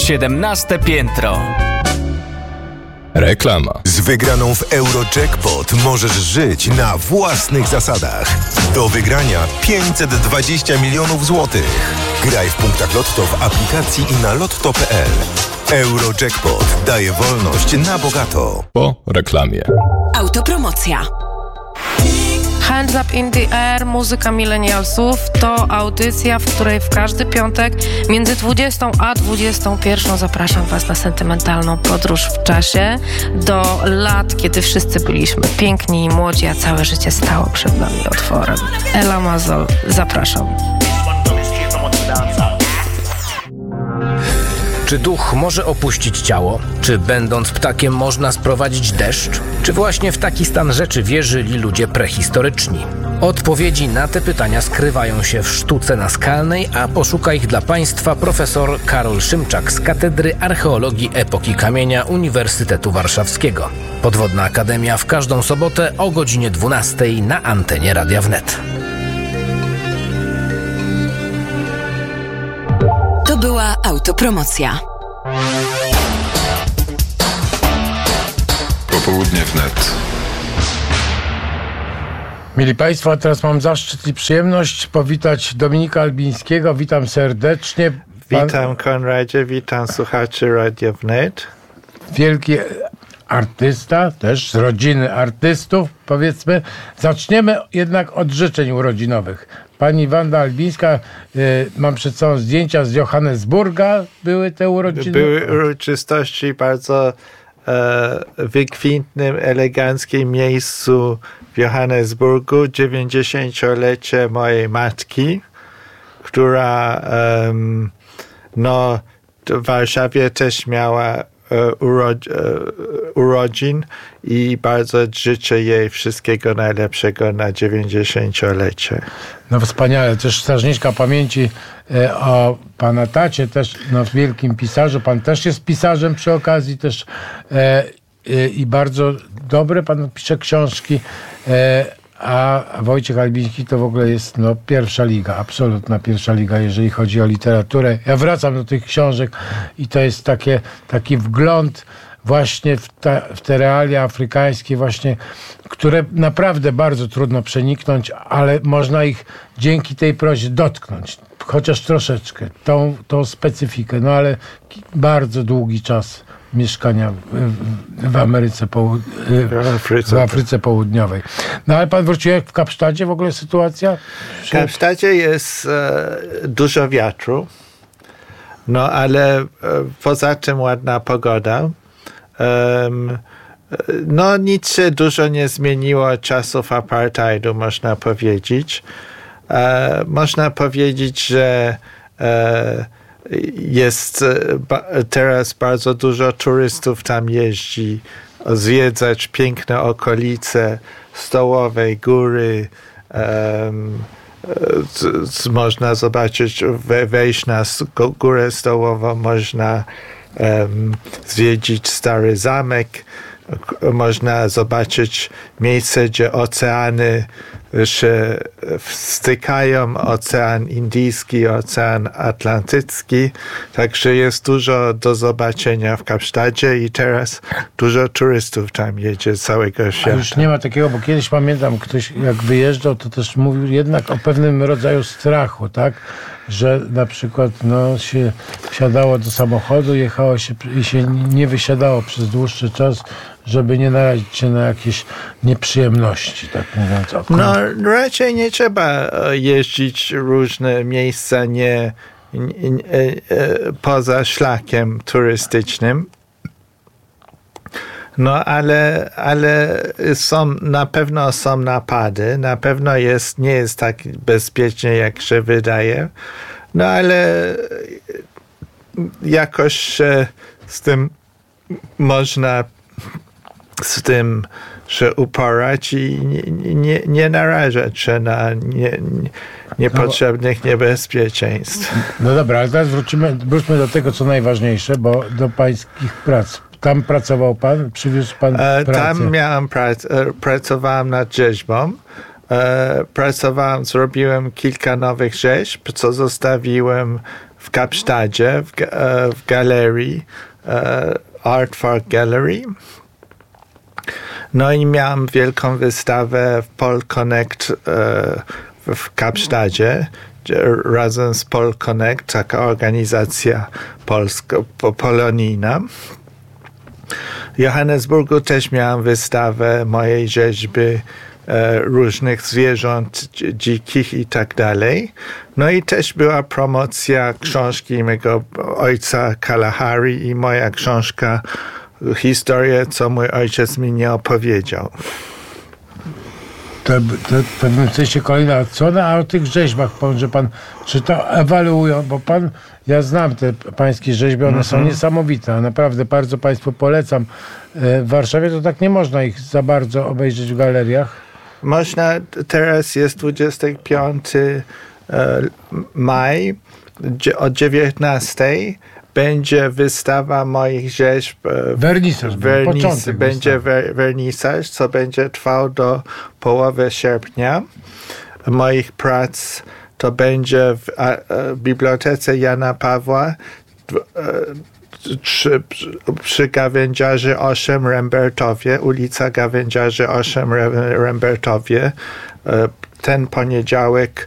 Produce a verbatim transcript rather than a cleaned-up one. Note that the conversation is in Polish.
siedemnaste piętro. Reklama. Z wygraną w Eurojackpot możesz żyć na własnych zasadach. Do wygrania pięćset dwadzieścia milionów złotych. Graj w punktach Lotto w aplikacji i na lotto kropka p l. Eurojackpot daje wolność na bogato. Po reklamie. Autopromocja. Hands Up in the Air, muzyka millennialsów to audycja, w której w każdy piątek między dwudziestą a dwudziestą pierwszą zapraszam Was na sentymentalną podróż w czasie do lat, kiedy wszyscy byliśmy piękni i młodzi, a całe życie stało przed nami otworem. Ela Mazol, zapraszam. Czy duch może opuścić ciało? Czy będąc ptakiem można sprowadzić deszcz? Czy właśnie w taki stan rzeczy wierzyli ludzie prehistoryczni? Odpowiedzi na te pytania skrywają się w sztuce naskalnej, a poszuka ich dla Państwa profesor Karol Szymczak z Katedry Archeologii Epoki Kamienia Uniwersytetu Warszawskiego. Podwodna Akademia w każdą sobotę o godzinie dwunastej na antenie Radia Wnet. To była autopromocja. Popołudnie wnet. Mili Państwo, a teraz mam zaszczyt i przyjemność powitać Dominika Albińskiego. Witam serdecznie. Pan... Witam Konradzie, witam słuchaczy Radia Wnet. Wielki artysta, też z rodziny artystów, powiedzmy. Zaczniemy jednak od życzeń urodzinowych. Pani Wanda Albińska, y, mam przed sobą zdjęcia z Johannesburga. Były te urodziny? Były uroczystości bardzo e, wykwintnym, eleganckim miejscu w Johannesburgu. dziewięćdziesięciolecie mojej matki, która um, no, w Warszawie też miała Urod, urodzin i bardzo życzę jej wszystkiego najlepszego na dziewięćdziesięciolecie. No wspaniale. Też strażniczka pamięci e, o pana tacie, też no, wielkim pisarzu. Pan też jest pisarzem przy okazji też e, e, i bardzo dobre. Pan pisze książki. E, A Wojciech Albiński to w ogóle jest no, pierwsza liga, absolutna pierwsza liga, jeżeli chodzi o literaturę. Ja wracam do tych książek i to jest takie, taki wgląd właśnie w, ta, w te realia afrykańskie właśnie, które naprawdę bardzo trudno przeniknąć, ale można ich dzięki tej prozie dotknąć, chociaż troszeczkę, tą, tą specyfikę, no ale bardzo długi czas mieszkania w, w Ameryce Połud- w, Afryce. w Afryce Południowej. No ale pan wrócił, jak w Kapsztadzie w ogóle sytuacja? W Kapsztadzie jest e, dużo wiatru, no ale e, poza tym ładna pogoda. Um, no nic się dużo nie zmieniło od czasów apartheidu, można powiedzieć. E, można powiedzieć, że e, jest teraz bardzo dużo turystów tam jeździ zwiedzać piękne okolice Stołowej Góry. Um, z, z, można zobaczyć, we, wejść na Górę Stołową, można um, zwiedzić Stary Zamek, można zobaczyć miejsce, gdzie oceany się stykają, Ocean Indyjski, Ocean Atlantycki, także jest dużo do zobaczenia w Kapsztadzie i teraz dużo turystów tam jedzie z całego świata. A już nie ma takiego, bo kiedyś pamiętam, ktoś jak wyjeżdżał, to też mówił jednak o pewnym rodzaju strachu, tak? Że na przykład no, się wsiadało do samochodu, jechało się i się nie wysiadało przez dłuższy czas, żeby nie narazić się na jakieś nieprzyjemności, tak mówiąc. O no raczej nie trzeba jeździć różne miejsca nie, nie, nie poza szlakiem turystycznym. No ale, ale są, na pewno są napady, na pewno jest, nie jest tak bezpiecznie, jak się wydaje, no ale jakoś się z tym można z tym się uporać i nie, nie, nie narażać się na nie, niepotrzebnych niebezpieczeństw. No dobra, ale teraz wrócimy, wróćmy do tego, co najważniejsze, bo do pańskich prac. Tam pracował pan? Przywiózł pan pracę? Tam miałem prac, pracowałem nad rzeźbą. Pracowałem, zrobiłem kilka nowych rzeźb, co zostawiłem w Kapsztadzie, w, w galerii Art for Gallery. No i miałem wielką wystawę w Pol Connect w Kapsztadzie, razem z Pol Connect, taka organizacja polsko-polonijna. W Johannesburgu też miałem wystawę mojej rzeźby e, różnych zwierząt dzikich i tak dalej. No i też była promocja książki mego ojca Kalahari i moja książka Historię, co mój ojciec mi nie opowiedział. To, to, to w pewnym sensie kolejna, co na o tych rzeźbach, pan, że pan, czy to ewaluują, bo pan, ja znam te pańskie rzeźby, one mm-hmm. są niesamowite, naprawdę bardzo państwu polecam. W Warszawie to tak nie można ich za bardzo obejrzeć w galeriach. Można, teraz jest dwudziestego piątego maja o dziewiętnastej będzie wystawa moich rzeźb. Wernisaż. Wernis, będzie wer, wernisaż, co będzie trwał do połowy sierpnia. Moich prac to będzie w a, a, Bibliotece Jana Pawła przy, przy Gawędziarzy osiem Rembertowie, ulica Gawędziarzy osiem Rembertowie. Ten poniedziałek